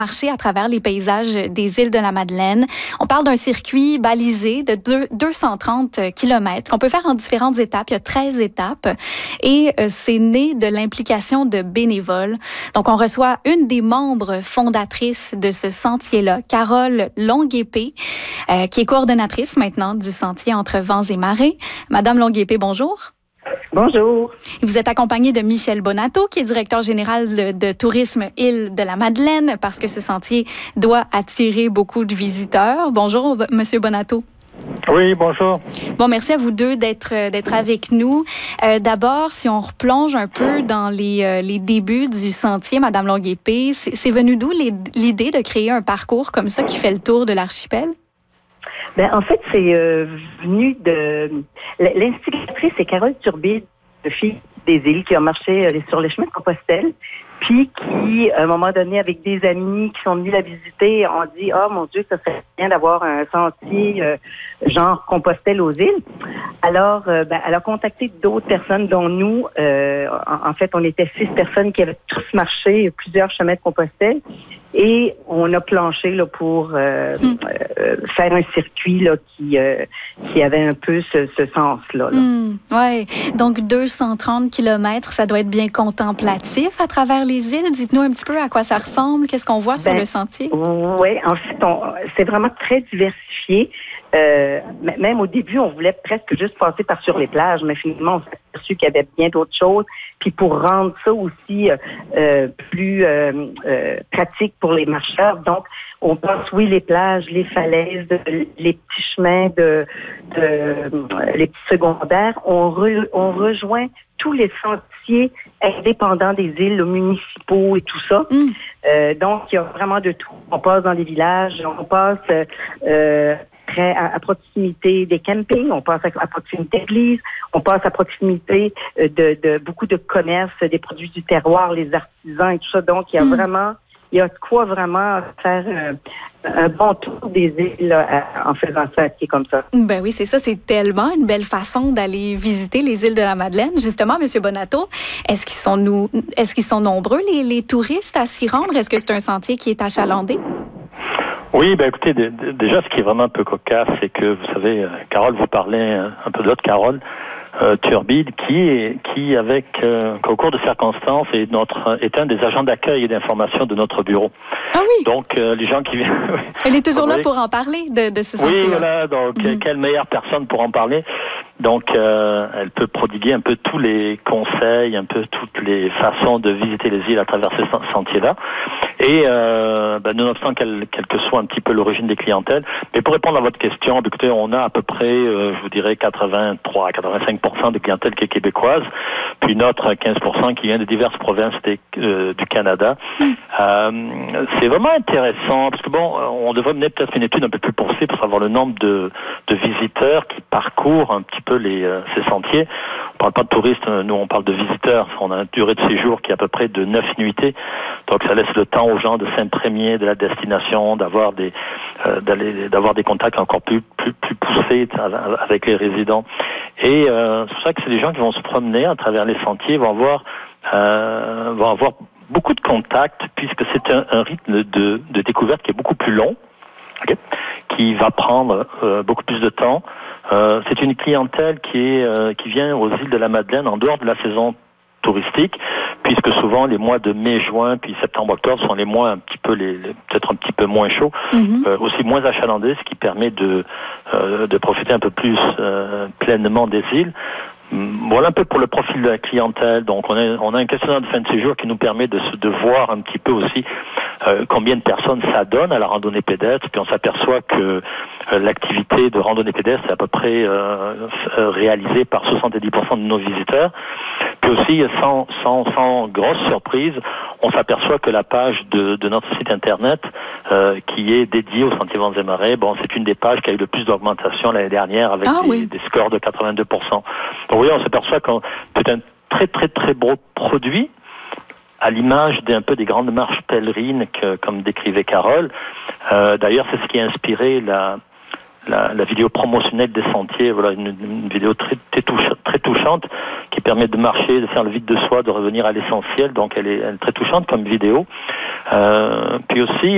marcher à travers les paysages des îles de la Madeleine. On parle d'un circuit balisé de 230 km qu'on peut faire en différentes étapes. Il y a 13 étapes et c'est né de l'implication de bénévoles. Donc, on reçoit une des membres fondatrices de ce sentier-là, Carole Longuépée, qui est coordonnatrice maintenant du sentier Entre vents et marées. Madame Longuépée, bonjour. Bonjour. Vous êtes accompagnée de Michel Bonato, qui est directeur général de tourisme Île de la Madeleine, parce que ce sentier doit attirer beaucoup de visiteurs. Bonjour, Monsieur Bonato. Oui, bonjour. Bon, merci à vous deux d'être avec nous. D'abord, si on replonge un peu dans les débuts du sentier, Madame Longuépée, c'est venu d'où l'idée de créer un parcours comme ça qui fait le tour de l'archipel? Ben, en fait, c'est venu de... L'instigatrice, c'est Carole Turbide, fille des îles, qui a marché sur les chemins de Compostelle, puis qui, à un moment donné, avec des amis qui sont venus la visiter, ont dit « Ah, mon Dieu, ça serait bien d'avoir un sentier genre Compostelle aux îles. » Alors, elle a contacté d'autres personnes, dont nous. En fait, on était 6 personnes qui avaient tous marché plusieurs chemins de Compostelle. Et on a planché là, pour faire un circuit là, qui avait un peu ce sens-là. Oui, donc 230 km, ça doit être bien contemplatif à travers les îles. Dites-nous un petit peu à quoi ça ressemble, qu'est-ce qu'on voit sur le sentier? Oui, en fait, c'est vraiment très diversifié. Même au début, on voulait presque juste passer par sur les plages, mais finalement, on s'est aperçu qu'il y avait bien d'autres choses. Puis pour rendre ça aussi plus pratique pour les marcheurs, donc on passe, oui, les plages, les falaises, les petits chemins, les petits secondaires. On rejoint tous les sentiers indépendants des îles, municipaux et tout ça. Donc, il y a vraiment de tout. On passe dans les villages, on passe à proximité des campings, on passe à proximité d'églises, on passe à proximité de beaucoup de commerces, des produits du terroir, les artisans et tout ça. Donc, il y a de quoi vraiment faire un bon tour des îles en faisant ça qui est comme ça. Ben oui, c'est ça. C'est tellement une belle façon d'aller visiter les îles de la Madeleine. Justement, M. Bonato, est-ce qu'ils sont nombreux, les touristes, à s'y rendre? Est-ce que c'est un sentier qui est achalandé? Oui, ben écoutez, déjà, ce qui est vraiment un peu cocasse, c'est que, vous savez, Carole, vous parlez un peu de l'autre Carole, Turbide, qui avec, au cours de circonstances, est un des agents d'accueil et d'information de notre bureau. Ah oui? Donc, les gens qui viennent... Elle est toujours là pour en parler de ce sentier-là. Oui, voilà, donc, quelle meilleure personne pour en parler? Donc, elle peut prodiguer un peu tous les conseils, un peu toutes les façons de visiter les îles à travers ces sentiers-là. Et, nonobstant quelle que soit un petit peu l'origine des clientèles. Mais pour répondre à votre question, écoutez, on a à peu près, je vous dirais, 83-85% de clientèle qui est québécoise, puis une autre 15% qui vient de diverses provinces du Canada. C'est vraiment intéressant, parce que on devrait mener peut-être une étude un peu plus poussée pour savoir le nombre de visiteurs qui parcourent un petit peu ces sentiers. On parle pas de touristes, nous on parle de visiteurs. On a une durée de séjour qui est à peu près de 9 nuitées. Donc ça laisse le temps aux gens de s'imprégner de la destination, d'avoir des contacts encore plus poussés avec les résidents. Et c'est pour ça que c'est des gens qui vont se promener à travers les sentiers, vont avoir beaucoup de contacts, puisque c'est un rythme de découverte qui est beaucoup plus long, qui va prendre beaucoup plus de temps. C'est une clientèle qui vient aux îles de la Madeleine en dehors de la saison touristique, puisque souvent les mois de mai, juin, puis septembre, octobre sont les mois un petit peu peut-être un petit peu moins chauds, aussi moins achalandés, ce qui permet de profiter un peu plus pleinement des îles. Voilà un peu pour le profil de la clientèle. Donc, on a un questionnaire de fin de séjour qui nous permet de voir un petit peu aussi combien de personnes ça donne à la randonnée pédestre. Puis on s'aperçoit que l'activité de randonnée pédestre est à peu près réalisée par 70% de nos visiteurs. Puis aussi, sans grosse surprise, on s'aperçoit que la page de notre site Internet qui est dédiée au Sentier Vents et Marées, c'est une des pages qui a eu le plus d'augmentation l'année dernière avec des scores de 82%. Donc oui, on s'aperçoit que c'est un très, très, très beau produit, à l'image d'un peu des grandes marches pèlerines comme décrivait Carole. D'ailleurs, c'est ce qui a inspiré la vidéo promotionnelle des sentiers. Voilà, une vidéo très touchante qui permet de marcher, de faire le vide de soi, de revenir à l'essentiel. Donc, elle est très touchante comme vidéo. Puis aussi,